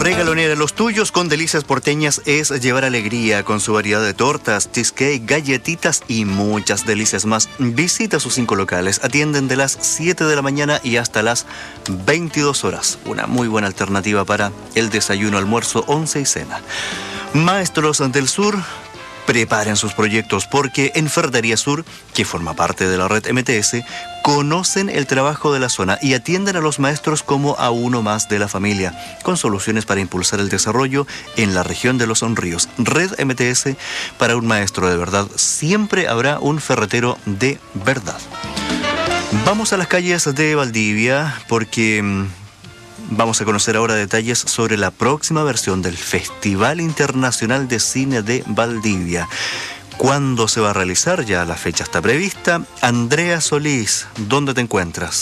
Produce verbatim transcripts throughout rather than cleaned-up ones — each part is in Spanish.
Regalonear a los tuyos con Delicias Porteñas es llevar alegría con su variedad de tortas, cheesecake, galletitas y muchas delicias más. Visita sus cinco locales. Atienden de las siete de la mañana y hasta las veintidós horas. Una muy buena alternativa para el desayuno, almuerzo, once y cena. Maestros del Sur, preparen sus proyectos porque en Ferretería Sur, que forma parte de la red M T S, conocen el trabajo de la zona y atienden a los maestros como a uno más de la familia, con soluciones para impulsar el desarrollo en la región de los Ríos. Red M T S, para un maestro de verdad, siempre habrá un ferretero de verdad. Vamos a las calles de Valdivia porque mmm, vamos a conocer ahora detalles sobre la próxima versión del Festival Internacional de Cine de Valdivia. ¿Cuándo se va a realizar? Ya la fecha está prevista. Andrea Solís, ¿dónde te encuentras?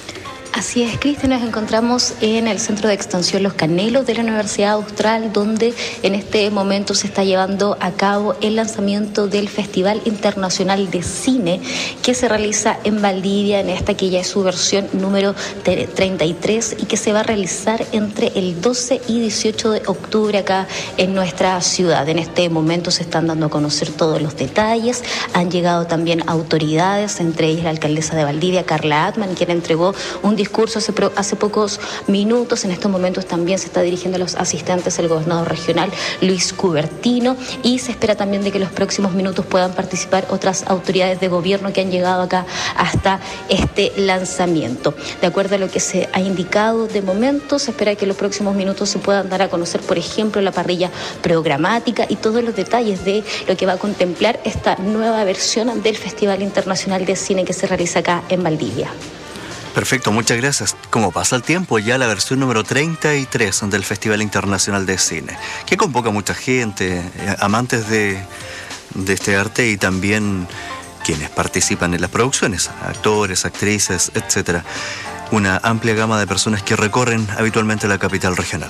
Así es, Cristian, nos encontramos en el Centro de Extensión Los Canelos de la Universidad Austral, donde en este momento se está llevando a cabo el lanzamiento del Festival Internacional de Cine que se realiza en Valdivia, en esta que ya es su versión número treinta y tres y que se va a realizar entre el doce y dieciocho de octubre acá en nuestra ciudad. En este momento se están dando a conocer todos los detalles, han llegado también autoridades, entre ellas la alcaldesa de Valdivia, Carla Atman, quien entregó un discurso Hace, hace pocos minutos. En estos momentos también se está dirigiendo a los asistentes el gobernador regional Luis Cubertino y se espera también de que en los próximos minutos puedan participar otras autoridades de gobierno que han llegado acá hasta este lanzamiento. De acuerdo a lo que se ha indicado de momento, se espera que en los próximos minutos se puedan dar a conocer, por ejemplo, la parrilla programática y todos los detalles de lo que va a contemplar esta nueva versión del Festival Internacional de Cine que se realiza acá en Valdivia. Perfecto, muchas gracias. Como pasa el tiempo, ya la versión número treinta y tres del Festival Internacional de Cine, que convoca a mucha gente, amantes de, de este arte y también quienes participan en las producciones, actores, actrices, etcétera. Una amplia gama de personas que recorren habitualmente la capital regional.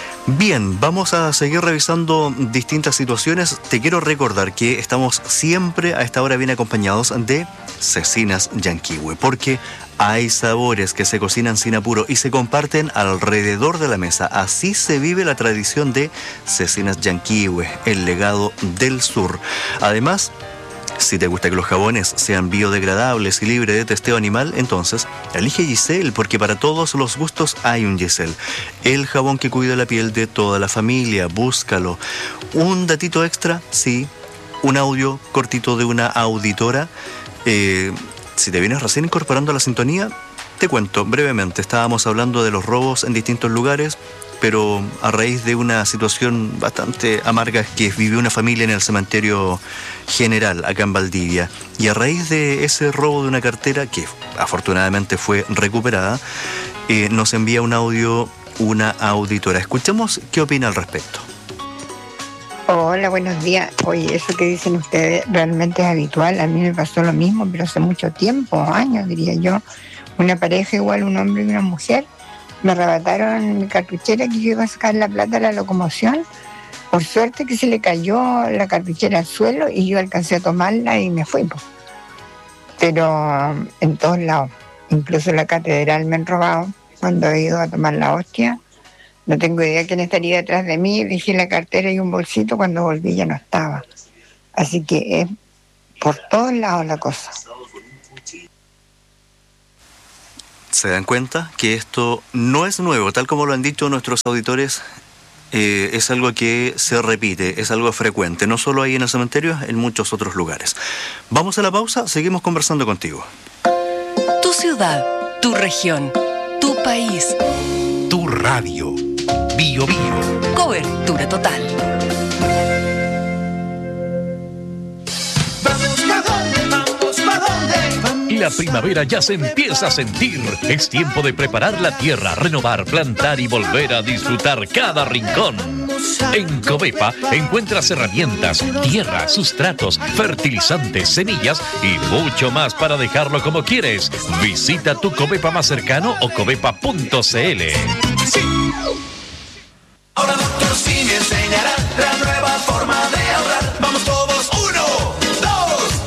Bien, vamos a seguir revisando distintas situaciones. Te quiero recordar que estamos siempre a esta hora bien acompañados de Cecinas Yanquihue, porque hay sabores que se cocinan sin apuro y se comparten alrededor de la mesa. Así se vive la tradición de Cecinas Yanquihue, el legado del sur. Además, si te gusta que los jabones sean biodegradables y libres de testeo animal, entonces elige Giselle, porque para todos los gustos hay un Giselle. El jabón que cuida la piel de toda la familia, búscalo. Un datito extra, sí, un audio cortito de una auditora. Eh, si te vienes recién incorporando a la sintonía, te cuento brevemente. Estábamos hablando de los robos en distintos lugares, pero a raíz de una situación bastante amarga que vivió una familia en el cementerio general acá en Valdivia, y a raíz de ese robo de una cartera que afortunadamente fue recuperada, eh, nos envía un audio una auditora. Escuchemos qué opina al respecto. Hola, buenos días. Oye, eso que dicen ustedes realmente es habitual. A mí me pasó lo mismo, pero hace mucho tiempo, años diría yo. Una pareja igual, un hombre y una mujer, me arrebataron mi cartuchera que yo iba a sacar la plata a la locomoción. Por suerte que se le cayó la cartuchera al suelo y yo alcancé a tomarla y me fui. Po. Pero en todos lados, incluso la catedral me han robado cuando he ido a tomar la hostia. No tengo idea quién estaría detrás de mí. Dejé la cartera y un bolsito, cuando volví ya no estaba. Así que es por todos lados la cosa. Se dan cuenta que esto no es nuevo, tal como lo han dicho nuestros auditores, eh, es algo que se repite, es algo frecuente, no solo ahí en el cementerio, en muchos otros lugares. Vamos a la pausa, seguimos conversando contigo. Tu ciudad, tu región, tu país. Tu radio. Bio Bio. Cobertura total. Vamos pa' dónde, vamos pa' dónde. La primavera ya se empieza a sentir. Es tiempo de preparar la tierra, renovar, plantar y volver a disfrutar cada rincón. En Covepa encuentras herramientas, tierra, sustratos, fertilizantes, semillas y mucho más para dejarlo como quieres. Visita tu Covepa más cercano o covepa punto cl. Sí. Ahora doctor sí me enseñará la nueva forma de ahorrar. Vamos todos, uno, dos. De marzo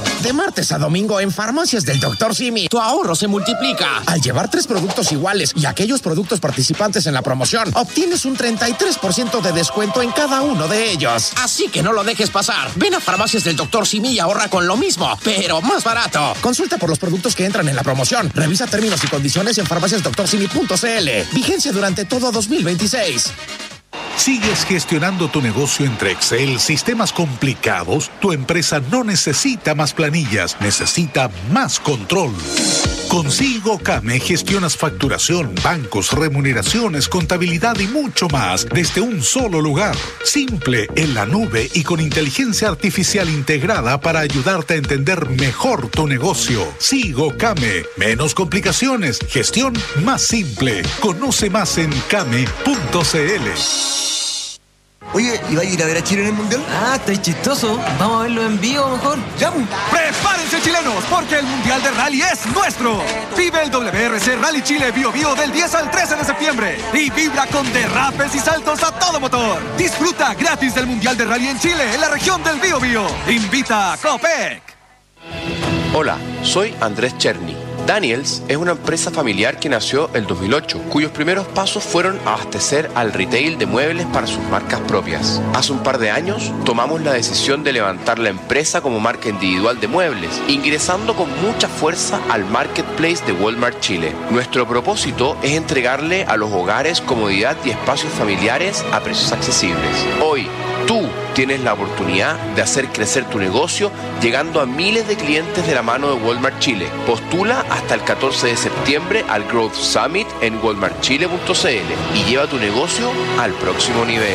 martes a domingo en Farmacias del doctor Simi, tu ahorro se multiplica. Al llevar tres productos iguales y aquellos productos participantes en la promoción, obtienes un treinta y tres por ciento de descuento en cada uno de ellos. Así que no lo dejes pasar. Ven a Farmacias del doctor Simi y ahorra con lo mismo, pero más barato. Consulta por los productos que entran en la promoción. Revisa términos y condiciones en farmacias doctor simi punto c l. Vigencia durante todo dos mil veintiséis. ¿Sigues gestionando tu negocio entre Excel, sistemas complicados? Tu empresa no necesita más planillas, necesita más control. Con SigoCame gestionas facturación, bancos, remuneraciones, contabilidad y mucho más desde un solo lugar. Simple, en la nube y con inteligencia artificial integrada para ayudarte a entender mejor tu negocio. SigoCame. Menos complicaciones, gestión más simple. Conoce más en came punto c l. Oye, ¿y va a ir a ver a Chile en el Mundial? Ah, está chistoso. Vamos a verlo en vivo mejor. ¡Ya! ¡Prepárense, chilenos! Porque el Mundial de Rally es nuestro. Vive el W R C Rally Chile Bio Bio del diez al trece de septiembre. Y vibra con derrapes y saltos a todo motor. Disfruta gratis del Mundial de Rally en Chile, en la región del Bio Bio. Invita a Copec. Hola, soy Andrés Cherny. Daniels es una empresa familiar que nació el dos mil ocho, cuyos primeros pasos fueron abastecer al retail de muebles para sus marcas propias. Hace un par de años tomamos la decisión de levantar la empresa como marca individual de muebles, ingresando con mucha fuerza al marketplace de Walmart Chile. Nuestro propósito es entregarle a los hogares comodidad y espacios familiares a precios accesibles. Hoy, tú tienes la oportunidad de hacer crecer tu negocio llegando a miles de clientes de la mano de Walmart Chile. Postula hasta el catorce de septiembre al Growth Summit en walmart chile punto c l y lleva tu negocio al próximo nivel.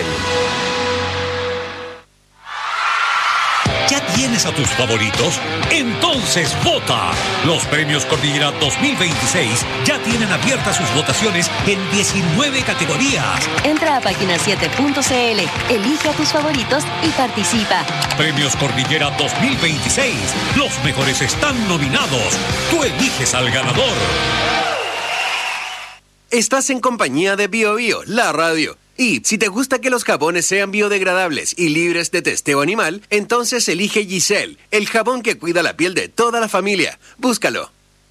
¿Ya tienes a tus favoritos? Entonces vota. Los premios Cordillera dos mil veintiséis ya tienen abiertas sus votaciones en diecinueve categorías. Entra a página siete punto c l, elige a tus favoritos y participa. Premios Cordillera dos mil veintiséis. Los mejores están nominados. Tú eliges al ganador. Estás en compañía de Bio Bio, la radio. Y si te gusta que los jabones sean biodegradables y libres de testeo animal, entonces elige Giselle, el jabón que cuida la piel de toda la familia. Búscalo.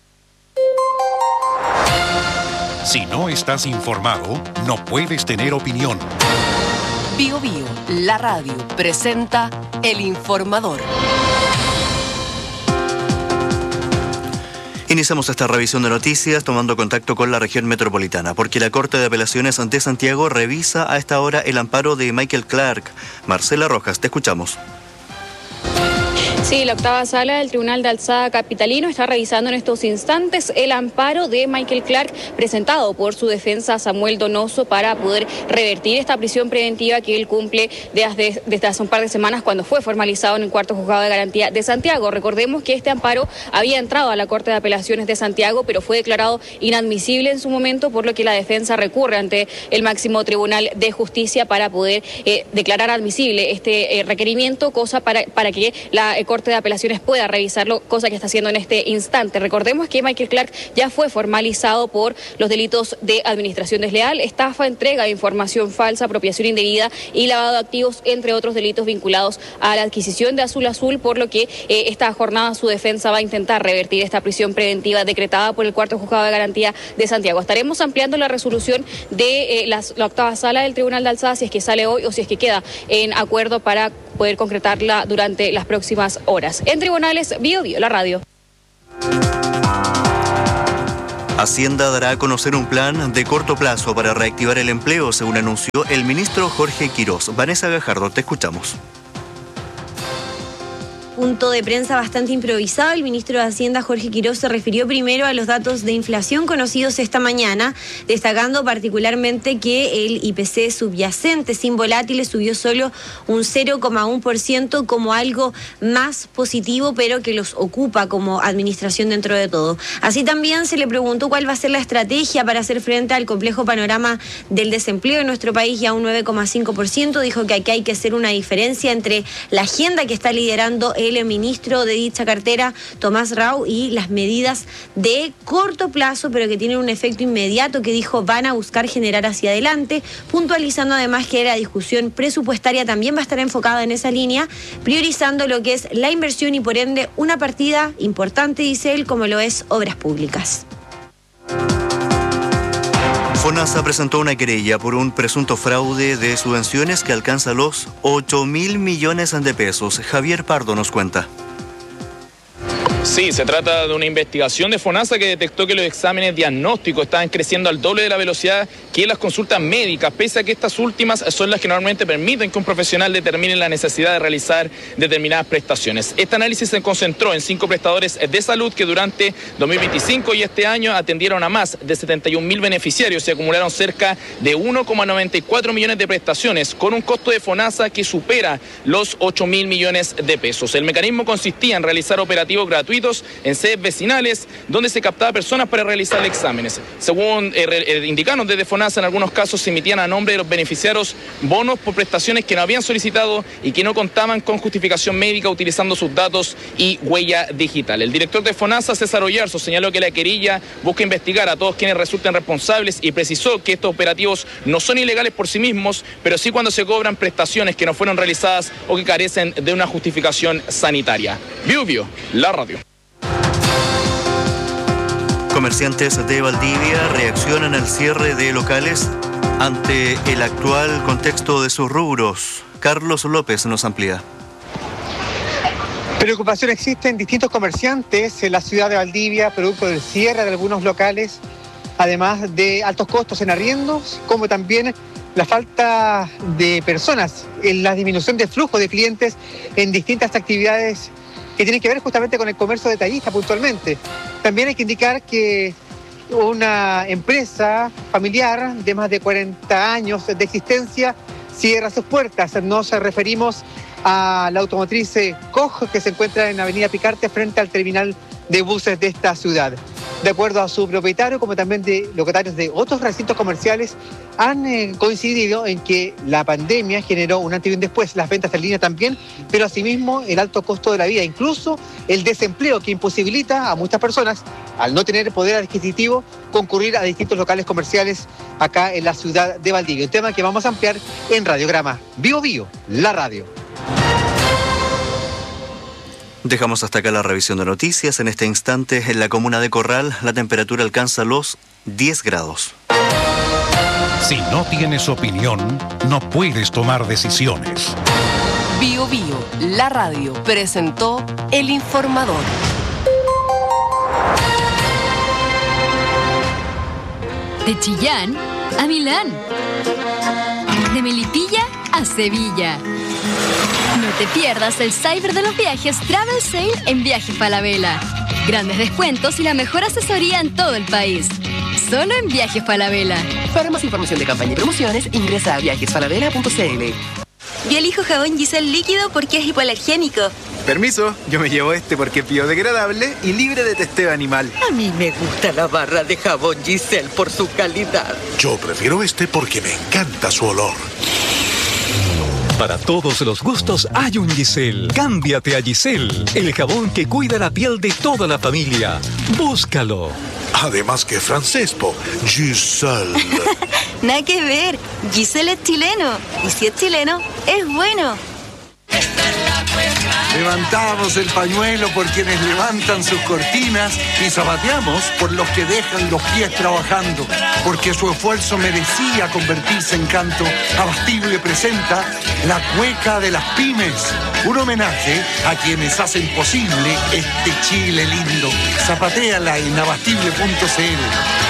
Si no estás informado, no puedes tener opinión. Bio Bio, la radio, presenta El Informador. Iniciamos esta revisión de noticias tomando contacto con la región metropolitana, porque la Corte de Apelaciones ante Santiago revisa a esta hora el amparo de Michael Clark. Marcela Rojas, te escuchamos. Sí, la octava sala del Tribunal de Alzada Capitalino está revisando en estos instantes el amparo de Michael Clark presentado por su defensa Samuel Donoso para poder revertir esta prisión preventiva que él cumple desde, desde hace un par de semanas cuando fue formalizado en el cuarto juzgado de garantía de Santiago. Recordemos que este amparo había entrado a la Corte de Apelaciones de Santiago, pero fue declarado inadmisible en su momento, por lo que la defensa recurre ante el máximo Tribunal de Justicia para poder eh, declarar admisible este eh, requerimiento, cosa para, para que la eh, Corte de Apelaciones pueda revisarlo, cosa que está haciendo en este instante. Recordemos que Michael Clark ya fue formalizado por los delitos de administración desleal, estafa, entrega de información falsa, apropiación indebida y lavado de activos, entre otros delitos vinculados a la adquisición de Azul Azul, por lo que eh, esta jornada su defensa va a intentar revertir esta prisión preventiva decretada por el cuarto juzgado de garantía de Santiago. Estaremos ampliando la resolución de eh, las, la octava sala del Tribunal de Alzada, si es que sale hoy o si es que queda en acuerdo para poder concretarla durante las próximas horas. En tribunales, Bio Bio, la radio. Hacienda dará a conocer un plan de corto plazo para reactivar el empleo, según anunció el ministro Jorge Quirós. Vanessa Gajardo, te escuchamos. Punto de prensa bastante improvisado. El ministro de Hacienda, Jorge Quirós, se refirió primero a los datos de inflación conocidos esta mañana, destacando particularmente que el I P C subyacente sin volátiles subió solo un cero coma uno por ciento como algo más positivo, pero que los ocupa como administración dentro de todo. Así también se le preguntó cuál va a ser la estrategia para hacer frente al complejo panorama del desempleo en nuestro país, ya un nueve coma cinco por ciento. Dijo que aquí hay que hacer una diferencia entre la agenda que está liderando el el ministro de dicha cartera, Tomás Rau, y las medidas de corto plazo, pero que tienen un efecto inmediato, que dijo van a buscar generar hacia adelante, puntualizando además que la discusión presupuestaria también va a estar enfocada en esa línea, priorizando lo que es la inversión y por ende una partida importante, dice él, como lo es obras públicas. FONASA presentó una querella por un presunto fraude de subvenciones que alcanza los ocho mil millones de pesos. Javier Pardo nos cuenta. Sí, se trata de una investigación de FONASA que detectó que los exámenes diagnósticos estaban creciendo al doble de la velocidad que las consultas médicas, pese a que estas últimas son las que normalmente permiten que un profesional determine la necesidad de realizar determinadas prestaciones. Este análisis se concentró en cinco prestadores de salud que durante dos mil veinticinco y este año atendieron a más de setenta y un mil beneficiarios y acumularon cerca de uno coma noventa y cuatro millones de prestaciones, con un costo de FONASA que supera los ocho mil millones de pesos. El mecanismo consistía en realizar operativos gratuitos en sedes vecinales donde se captaba personas para realizar exámenes. Según eh, eh, indicaron desde FONASA, en algunos casos se emitían a nombre de los beneficiarios bonos por prestaciones que no habían solicitado y que no contaban con justificación médica utilizando sus datos y huella digital. El director de FONASA, César Oyarzo, señaló que la querella busca investigar a todos quienes resulten responsables y precisó que estos operativos no son ilegales por sí mismos, pero sí cuando se cobran prestaciones que no fueron realizadas o que carecen de una justificación sanitaria. Bio Bio, la radio. Comerciantes de Valdivia reaccionan al cierre de locales ante el actual contexto de sus rubros. Carlos López nos amplía. Preocupación existe en distintos comerciantes en la ciudad de Valdivia, producto del cierre de algunos locales, además de altos costos en arriendos, como también la falta de personas, en la disminución de flujo de clientes en distintas actividades que tienen que ver justamente con el comercio detallista puntualmente. También hay que indicar que una empresa familiar de más de cuarenta años de existencia cierra sus puertas. Nos referimos a la automotriz Koch, que se encuentra en Avenida Picarte frente al terminal de buses de esta ciudad. De acuerdo a su propietario, como también de locatarios de otros recintos comerciales, han eh, coincidido en que la pandemia generó un antes y un después, las ventas en línea también, pero asimismo el alto costo de la vida, incluso el desempleo que imposibilita a muchas personas, al no tener poder adquisitivo, concurrir a distintos locales comerciales acá en la ciudad de Valdivia. Un tema que vamos a ampliar en Radiograma. Bio Bio, la radio. Dejamos hasta acá la revisión de noticias. En este instante, en la comuna de Corral, la temperatura alcanza los diez grados. Si no tienes opinión, no puedes tomar decisiones. Bio Bio, la radio, presentó El Informador. De Chillán a Milán. De Melipilla a Sevilla. No te pierdas el Cyber de los Viajes Travel Sale en Viajes Falabella. Grandes descuentos y la mejor asesoría en todo el país. Solo en Viajes Falabella. Para más información de campaña y promociones, ingresa a viajes falabella punto c l. Yo elijo jabón Giselle líquido porque es hipoalergénico. Permiso, yo me llevo este porque es biodegradable y libre de testeo animal. A mí me gusta la barra de jabón Giselle por su calidad. Yo prefiero este porque me encanta su olor. Para todos los gustos hay un Giselle. Cámbiate a Giselle, el jabón que cuida la piel de toda la familia. Búscalo. Además que francés, po. Giselle. Nada que ver. Giselle es chileno. Y si es chileno, es bueno. Levantamos el pañuelo por quienes levantan sus cortinas y zapateamos por los que dejan los pies trabajando, porque su esfuerzo merecía convertirse en canto. Abastible presenta La Cueca de las Pymes, un homenaje a quienes hacen posible este Chile lindo. Zapatéala en abastible punto c l.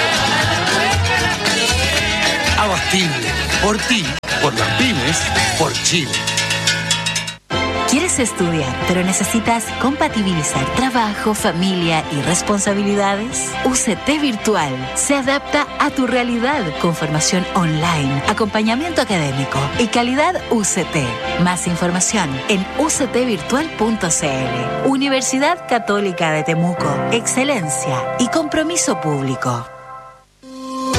Abastible, por ti, por las pymes, por Chile. ¿Quieres estudiar, pero necesitas compatibilizar trabajo, familia y responsabilidades? U C T Virtual se adapta a tu realidad con formación online, acompañamiento académico y calidad U C T. Más información en u c t virtual punto c l. Universidad Católica de Temuco. Excelencia y compromiso público. En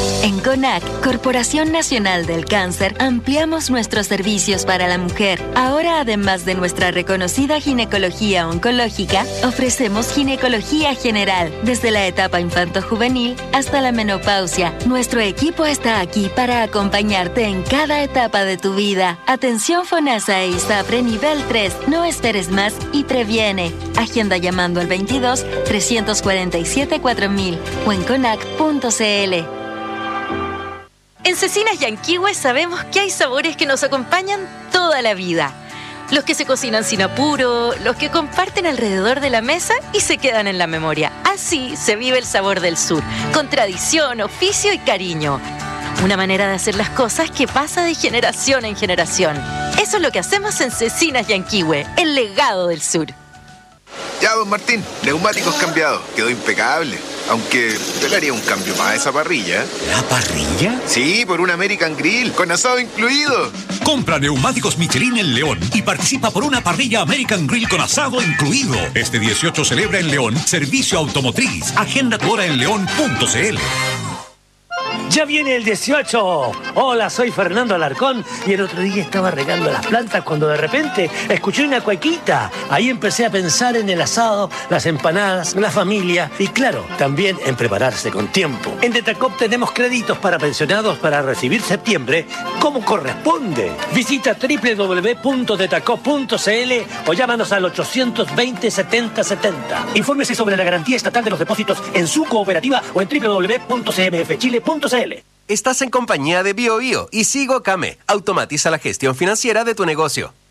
CONAC, Corporación Nacional del Cáncer, ampliamos nuestros servicios para la mujer. Ahora, además de nuestra reconocida ginecología oncológica, ofrecemos ginecología general, desde la etapa infanto-juvenil hasta la menopausia. Nuestro equipo está aquí para acompañarte en cada etapa de tu vida. Atención FONASA e ISAPRE nivel tres. No esperes más y previene. Agenda llamando al veintidós, trescientos cuarenta y siete, cuatro mil o en conac punto c l. En Cecinas Yanquihue sabemos que hay sabores que nos acompañan toda la vida. Los que se cocinan sin apuro, los que comparten alrededor de la mesa y se quedan en la memoria. Así se vive el sabor del sur, con tradición, oficio y cariño. Una manera de hacer las cosas que pasa de generación en generación. Eso es lo que hacemos en Cecinas Yanquihue, el legado del sur. Ya, don Martín, neumáticos cambiados. Quedó impecable. Aunque yo le haría un cambio más a esa parrilla. ¿La parrilla? Sí, por un American Grill, con asado incluido. Compra neumáticos Michelin en León y participa por una parrilla American Grill con asado incluido. Este dieciocho celebra en León Servicio Automotriz. Agenda tu hora en león punto c l. ¡Ya viene el dieciocho! Hola, soy Fernando Alarcón y el otro día estaba regando las plantas cuando de repente escuché una cuequita. Ahí empecé a pensar en el asado, las empanadas, la familia y claro, también en prepararse con tiempo. En Detacop tenemos créditos para pensionados para recibir septiembre como corresponde. Visita doble u doble u doble u punto detacop punto c l o llámanos al ochocientos veinte, setenta setenta. Infórmese sobre la garantía estatal de los depósitos en su cooperativa o en doble u doble u doble u punto c m f chile punto c l. Estás en compañía de BioBio y Sigo Kame. Automatiza la gestión financiera de tu negocio.